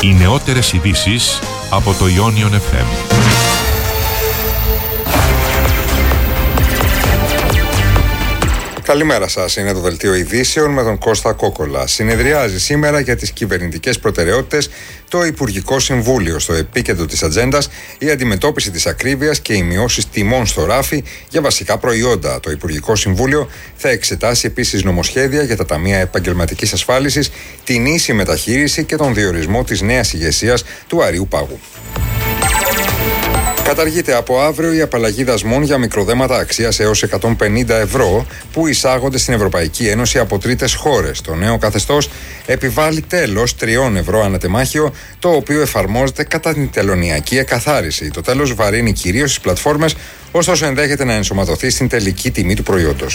Οι νεότερες ειδήσεις από το Ionion FM. Καλημέρα σας, είναι το Δελτίο Ειδήσεων με τον Κώστα Κόκολα. Συνεδριάζει σήμερα για τις κυβερνητικές προτεραιότητες το Υπουργικό Συμβούλιο. Στο επίκεντρο της ατζέντας η αντιμετώπιση της ακρίβειας και οι μειώσεις τιμών στο ράφι για βασικά προϊόντα. Το Υπουργικό Συμβούλιο θα εξετάσει επίσης νομοσχέδια για τα ταμεία επαγγελματικής ασφάλισης, την ίση μεταχείριση και τον διορισμό της νέας ηγεσίας του Αριού Πάγου. Καταργείται από αύριο η απαλλαγή δασμών για μικροδέματα αξίας έως 150 ευρώ που εισάγονται στην Ευρωπαϊκή Ένωση από τρίτες χώρες. Το νέο καθεστώς επιβάλλει τέλος 3 ευρώ ανατεμάχιο, το οποίο εφαρμόζεται κατά την τελωνειακή εκαθάριση. Το τέλος βαρύνει κυρίως τις πλατφόρμες, ωστόσο ενδέχεται να ενσωματωθεί στην τελική τιμή του προϊόντος.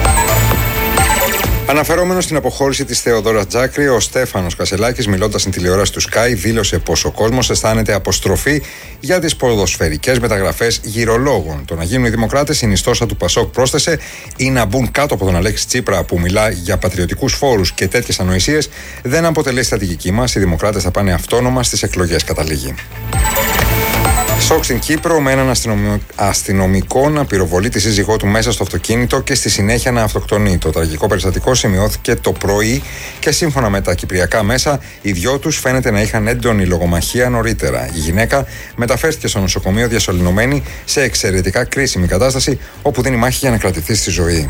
Αναφερόμενος στην αποχώρηση της Θεοδόρας Τζάκρη, ο Στέφανος Κασελάκης, μιλώντας στην τηλεόραση του Sky, δήλωσε πως ο κόσμος αισθάνεται αποστροφή για τις ποδοσφαιρικές μεταγραφές γυρολόγων. Το να γίνουν οι δημοκράτες συνιστόσα του Πασόκ, πρόσθεσε, ή να μπουν κάτω από τον Αλέξη Τσίπρα που μιλά για πατριωτικούς φόρους και τέτοιες ανοησίες, δεν αποτελεί στρατηγική μας. Οι δημοκράτες θα πάνε αυτόνομα στις εκλογές, καταλήγει. Σοκ στην Κύπρο, με έναν αστυνομικό να πυροβολεί τη σύζυγό του μέσα στο αυτοκίνητο και στη συνέχεια να αυτοκτονεί. Το τραγικό περιστατικό σημειώθηκε το πρωί και σύμφωνα με τα κυπριακά μέσα, οι δυο τους φαίνεται να είχαν έντονη λογομαχία νωρίτερα. Η γυναίκα μεταφέρθηκε στο νοσοκομείο διασωληνωμένη σε εξαιρετικά κρίσιμη κατάσταση, όπου δίνει μάχη για να κρατηθεί στη ζωή.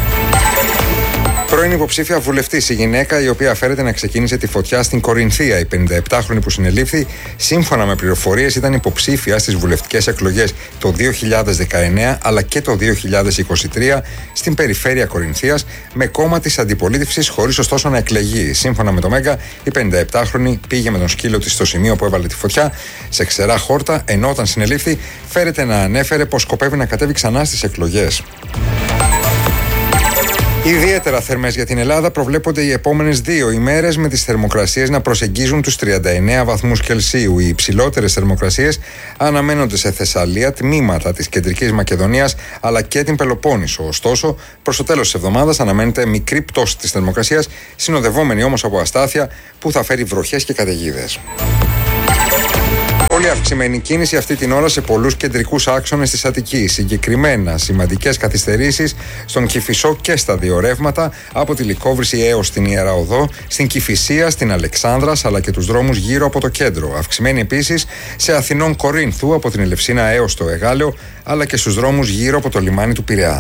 Πρώην υποψήφια βουλευτής, η γυναίκα η οποία φέρεται να ξεκίνησε τη φωτιά στην Κορινθία. Η 57χρονη που συνελήφθη, σύμφωνα με πληροφορίες, ήταν υποψήφια στις βουλευτικές εκλογές το 2019 αλλά και το 2023 στην περιφέρεια Κορινθίας με κόμμα της αντιπολίτευσης, χωρίς ωστόσο να εκλεγεί. Σύμφωνα με το Μέγκα, η 57χρονη πήγε με τον σκύλο της στο σημείο που έβαλε τη φωτιά σε ξερά χόρτα, ενώ όταν συνελήφθη φέρεται να ανέφερε πως σκοπεύει να κατέβει ξανά στις εκλογές. Ιδιαίτερα θερμές για την Ελλάδα προβλέπονται οι επόμενες 2 ημέρες, με τις θερμοκρασίες να προσεγγίζουν τους 39 βαθμούς Κελσίου. Οι υψηλότερες θερμοκρασίες αναμένονται σε Θεσσαλία, τμήματα της Κεντρικής Μακεδονίας αλλά και την Πελοπόννησο. Ωστόσο, προς το τέλος της εβδομάδας αναμένεται μικρή πτώση της θερμοκρασίας, συνοδευόμενη όμως από αστάθεια που θα φέρει βροχές και καταιγίδες. Πολύ αυξημένη κίνηση αυτή την ώρα σε πολλούς κεντρικούς άξονες της Αττικής. Συγκεκριμένα, σημαντικές καθυστερήσεις στον Κηφισό και στα 2 ρεύματα, από τη Λυκόβρηση έως την Ιερά Οδό, στην Κηφισία, στην Αλεξάνδρας αλλά και τους δρόμους γύρω από το κέντρο. Αυξημένη επίσης σε Αθηνών Κορίνθου, από την Ελευσίνα έως το Εγάλεο, αλλά και στους δρόμους γύρω από το λιμάνι του Πειραιά.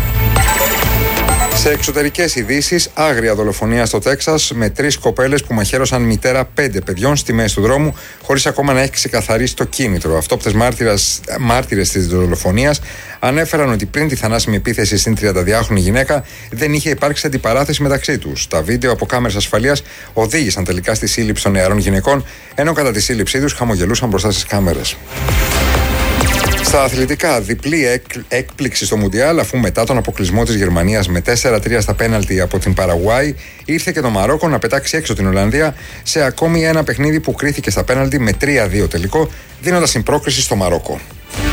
Σε εξωτερικές ειδήσεις, άγρια δολοφονία στο Τέξας με 3 κοπέλες που μαχαίρωσαν μητέρα 5 παιδιών στη μέση του δρόμου, χωρίς ακόμα να έχει ξεκαθαρίσει το κίνητρο. Αυτόπτες μάρτυρες της δολοφονίας ανέφεραν ότι πριν τη θανάσιμη επίθεση στην 32χρονη γυναίκα δεν είχε υπάρξει αντιπαράθεση μεταξύ τους. Τα βίντεο από κάμερες ασφαλείας οδήγησαν τελικά στη σύλληψη των νεαρών γυναικών, ενώ κατά τη σύλληψή τους χαμογελούσαν μπροστά στις κάμερες. Στα αθλητικά, διπλή έκπληξη στο Μουντιάλ, αφού μετά τον αποκλεισμό της Γερμανίας με 4-3 στα πέναλτι από την Παραγουάη, ήρθε και το Μαρόκο να πετάξει έξω την Ολλανδία σε ακόμη ένα παιχνίδι που κρίθηκε στα πέναλτι με 3-2 τελικό, δίνοντας την πρόκριση στο Μαρόκο.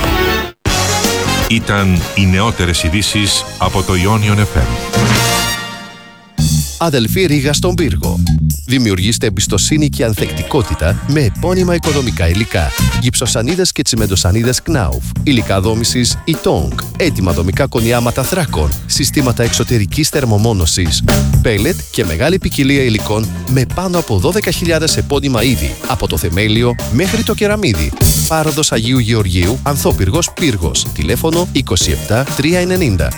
Ήταν οι νεότερες ειδήσεις από το Ionion FM. Αδελφή Ρήγα στον πύργο. Δημιουργήστε εμπιστοσύνη και ανθεκτικότητα με επώνυμα οικοδομικά υλικά. Γυψοσανίδες και τσιμεντοσανίδες Knauf. Υλικά δόμησης Itong. Έτοιμα δομικά κονιάματα θράκων. Συστήματα εξωτερικής θερμομόνωσης. Πέλετ και μεγάλη ποικιλία υλικών με πάνω από 12.000 επώνυμα είδη. Από το θεμέλιο μέχρι το κεραμίδι. Πάροδος Αγίου Γεωργίου, Ανθόπυργος Πύργος. Τηλέφωνο 27 390.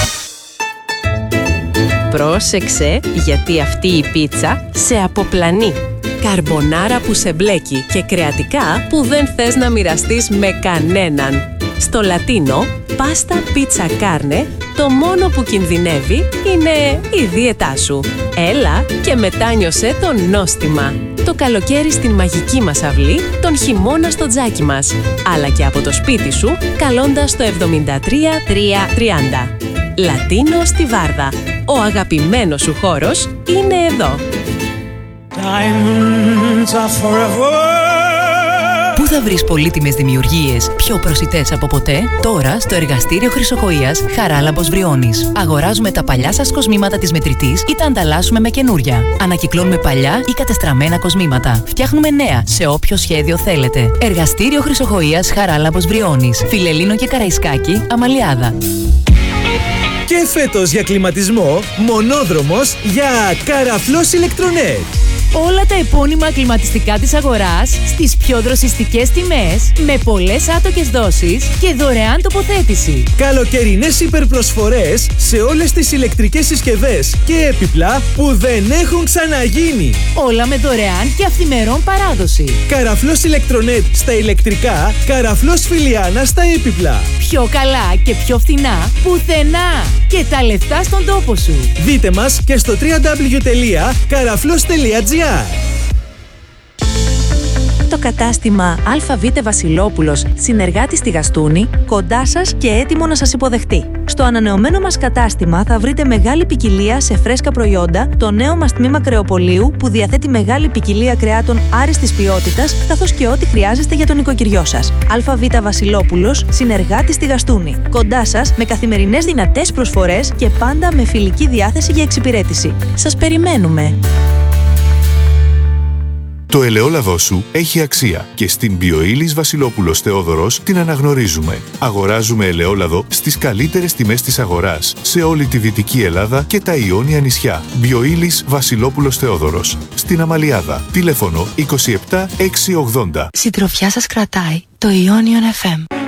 Πρόσεξε, γιατί αυτή η πίτσα σε αποπλανεί. Καρμπονάρα που σε μπλέκει και κρεατικά που δεν θες να μοιραστείς με κανέναν. Στο Λατίνο, πάστα πίτσα κάρνε, το μόνο που κινδυνεύει είναι η δίαιτά σου. Έλα και μετάνιωσε το νόστιμα. Το καλοκαίρι στην μαγική μας αυλή, τον χειμώνα στο τζάκι μας. Αλλά και από το σπίτι σου, καλώντας το 73 330. Λατίνο στη Βάρδα. Ο αγαπημένος σου χώρος είναι εδώ. Πού θα βρεις πολύτιμες δημιουργίες πιο προσιτές από ποτέ? Τώρα στο εργαστήριο Χρυσοχοΐας Χαράλαμπος Βριώνης. Αγοράζουμε τα παλιά σας κοσμήματα της μετρητής ή τα ανταλλάσσουμε με καινούρια. Ανακυκλώνουμε παλιά ή κατεστραμμένα κοσμήματα. Φτιάχνουμε νέα σε όποιο σχέδιο θέλετε. Εργαστήριο Χρυσοχοΐας Χαράλαμπος Βριώνης. Φιλελλήνο και Καραϊσκάκη, Αμαλιάδα. Και φέτος για κλιματισμό, μονόδρομος για Καραφλός Ηλεκτρονέτ. Όλα τα επώνυμα κλιματιστικά της αγοράς στις πιο δροσιστικές τιμές, με πολλές άτοκες δόσεις και δωρεάν τοποθέτηση. Καλοκαιρινές υπερπροσφορές σε όλες τις ηλεκτρικές συσκευές και έπιπλα που δεν έχουν ξαναγίνει. Όλα με δωρεάν και αυθημερών παράδοση. Καραφλός Ηλεκτρονέτ στα ηλεκτρικά, Καραφλός Φιλιάνα στα έπιπλα. Πιο καλά και πιο φθηνά πουθενά. Και τα λεφτά στον τόπο σου. Δείτε μας και στο www.karaflos.gr. Το κατάστημα ΑΒ Βασιλόπουλος, συνεργάτη στη Γαστούνη, κοντά σας και έτοιμο να σας υποδεχτεί. Στο ανανεωμένο μας κατάστημα θα βρείτε μεγάλη ποικιλία σε φρέσκα προϊόντα, το νέο μας τμήμα κρεοπωλείου που διαθέτει μεγάλη ποικιλία κρεάτων άριστης ποιότητας, καθώς και ό,τι χρειάζεστε για τον οικοκυριό σας. ΑΒ Βασιλόπουλος, συνεργάτη στη Γαστούνη. Κοντά σας με καθημερινές δυνατές προσφορές και πάντα με φιλική διάθεση για εξυπηρέτηση. Σας περιμένουμε! Το ελαιόλαδό σου έχει αξία και στην Bioilis Βασιλόπουλος Θεόδωρος την αναγνωρίζουμε. Αγοράζουμε ελαιόλαδο στις καλύτερες τιμές της αγοράς σε όλη τη Δυτική Ελλάδα και τα Ιόνια νησιά. Bioilis Βασιλόπουλος Θεόδωρος στην Αμαλιάδα. Τηλέφωνο 27 680. Συντροφιά σας κρατάει το Ionion FM.